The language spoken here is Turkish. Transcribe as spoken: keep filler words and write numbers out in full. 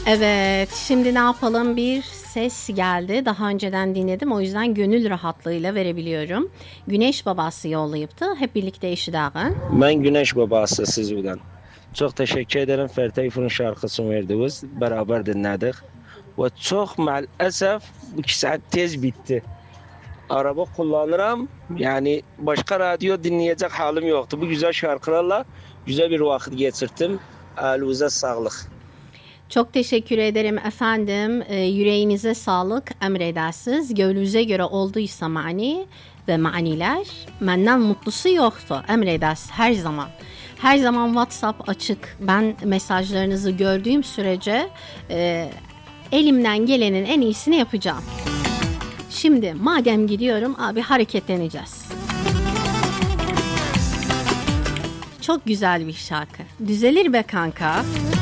Evet, şimdi ne yapalım? Bir ses geldi. Daha önceden dinledim. O yüzden gönül rahatlığıyla verebiliyorum. Güneş babası yollayıptı. Hep birlikte eşidağın. Ben Güneş babası Sizden. Çok teşekkür ederim. Fertayfur'un şarkısını verdiniz. Beraber dinledik. Ve çok maalesef iki saat tez bitti. Araba kullanırım. Yani başka radyo dinleyecek halim yoktu. Bu güzel şarkılarla güzel bir vakit geçirdim. Elinize sağlık. Çok teşekkür ederim efendim. E, yüreğinize sağlık, emredersiniz. Gönlünüze göre olduysa mani ve maniler, benden mutlusu yoktu. Emredersiniz her zaman. Her zaman WhatsApp açık. Ben mesajlarınızı gördüğüm sürece e, elimden gelenin en iyisini yapacağım. Şimdi madem gidiyorum abi hareketleneceğiz. Çok güzel bir şarkı. Düzelir be kanka.